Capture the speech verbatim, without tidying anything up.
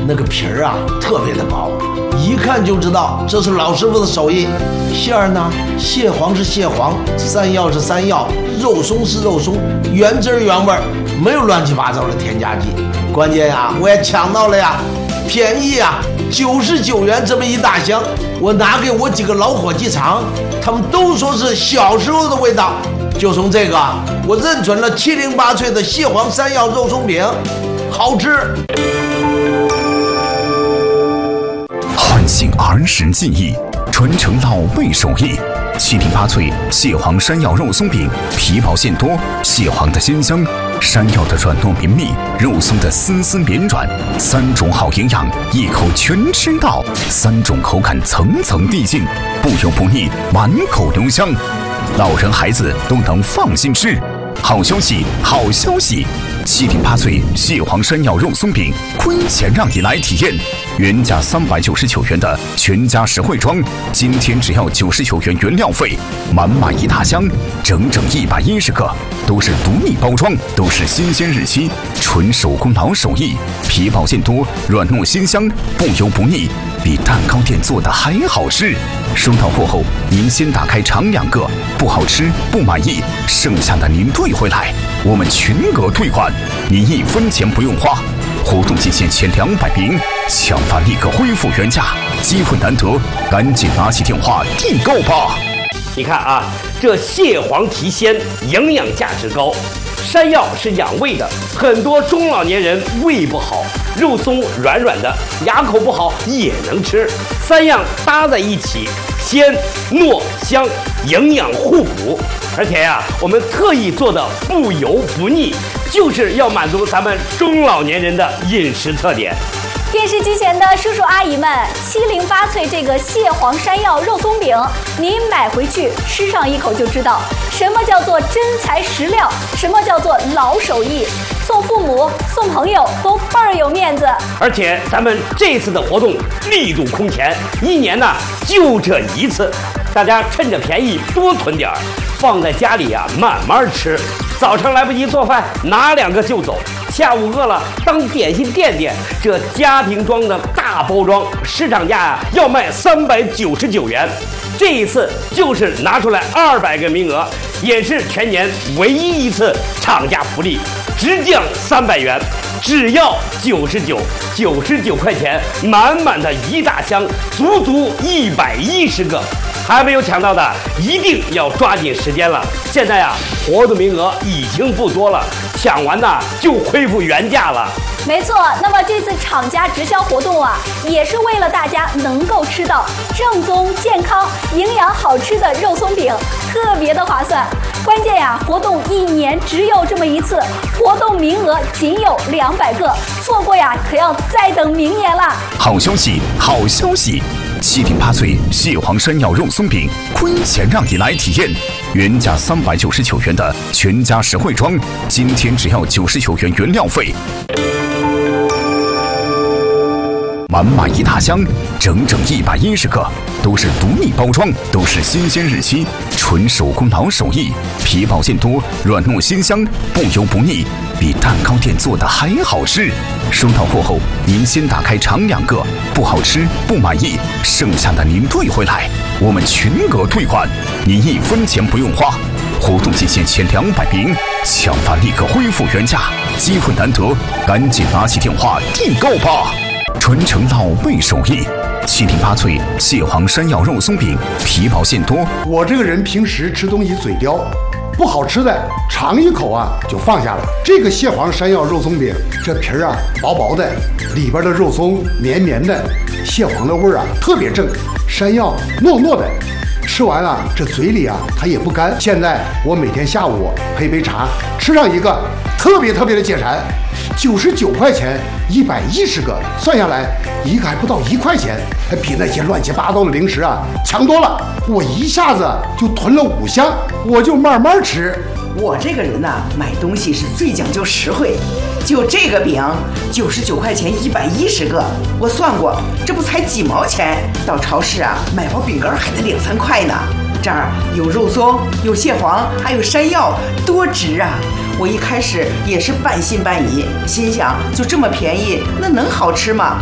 那个皮儿啊特别的薄，一看就知道这是老师傅的手艺。馅儿呢，蟹黄是蟹黄，山药是山药，肉松是肉松，原汁原味，没有乱七八糟的添加剂。关键呀，我也抢到了呀，便宜呀，九十九元这么一大箱，我拿给我几个老伙计尝，他们都说是小时候的味道。就从这个，我认准了七零八脆的蟹黄山药肉松饼，好吃。 唤醒儿时记忆，传承老味手艺。七零八脆蟹黄山药肉松饼，皮薄馅多，蟹黄的鲜香，山药的软糯绵密，肉松的丝丝绵软，三种好营养，一口全吃到，三种口感层层递进，不油不腻，满口留香，老人孩子都能放心吃。好消息，好消息！七零八脆蟹黄山药肉松饼，亏钱让你来体验。原价三百九十九元的全家实惠装，今天只要九十九元原料费，满满一大箱，整整一百一十个，都是独立包装，都是新鲜日期，纯手工老手艺，皮薄馅多，软糯鲜香，不油不腻，比蛋糕店做的还好吃。收到货后，您先打开尝两个，不好吃不满意，剩下的您退回来，我们全额退款，您一分钱不用花。活动期限前两百名，抢发立刻恢复原价，机会难得，赶紧拿起电话订购吧！ 你看啊，这蟹黄提鲜，营养价值高；山药是养胃的，很多中老年人胃不好，肉松软软的，牙口不好也能吃。三样搭在一起，鲜、糯、香，营养互补。而且呀、啊，我们特意做的不油不腻，就是要满足咱们中老年人的饮食特点。 电视机前的叔叔阿姨们，七零八脆这个蟹黄山药肉松饼，您买回去吃上一口就知道什么叫做真材实料，什么叫做老手艺，送父母送朋友都倍儿有面子。 而且咱们这次的活动力度空前，一年呢就这一次，大家趁着便宜多囤点儿，放在家里呀、啊、慢慢吃。早上来不及做饭，拿两个就走。下午饿了，当点心垫垫。这家庭装的大包装，市场价啊要卖三百九十九元。这一次就是拿出来二百个名额，也是全年唯一一次厂家福利，直降三百元，只要九十九，九十九块钱，满满的一大箱，足足一百一十个。还没有抢到的，一定要抓紧时间了。现在啊，活动名额已经不多了，抢完呢就恢复原价了。 没错，那么这次厂家直销活动啊，也是为了大家能够吃到正宗、健康、营养好吃的肉松饼，特别的划算。关键呀、啊，活动一年只有这么一次，活动名额仅有两百个，错过呀可要再等明年了。 好消息，好消息！七零八脆蟹黄山药肉松饼，亏钱让你来体验。原价三百九十九元的全家实惠装，今天只要九十九元原料费。满满一大箱，整整一百一十个，都是独立包装，都是新鲜日期，纯手工老手艺，皮薄馅多，软糯鲜香，不油不腻，比蛋糕店做的还好吃。收到货后，您先打开尝两个，不好吃不满意，剩下的您退回来，我们全额退款，您一分钱不用花。活动期限前两百名，抢发立刻恢复原价，机会难得，赶紧拿起电话订购吧！传承老味手艺，七零八脆蟹黄山药肉松饼，皮薄馅多。 我这个人平时吃东西嘴刁，不好吃的尝一口啊就放下了。这个蟹黄山药肉松饼，这皮儿啊薄薄的，里边的肉松绵绵的，蟹黄的味儿啊特别正，山药糯糯的。吃完了这嘴里啊它也不干。现在我每天下午配杯茶，吃上一个，特别特别的解馋。九十九块钱，一百一十个，算下来一个还不到一块钱，还比那些乱七八糟的零食啊强多了。我一下子就囤了五箱，我就慢慢吃。 我这个人呐、啊，买东西是最讲究实惠。就这个饼，九十九块钱一百一十个，我算过，这不才几毛钱？到超市啊，买包饼干还得两三块呢。这儿有肉松，有蟹黄，还有山药，多值啊！我一开始也是半信半疑，心想就这么便宜，那能好吃吗？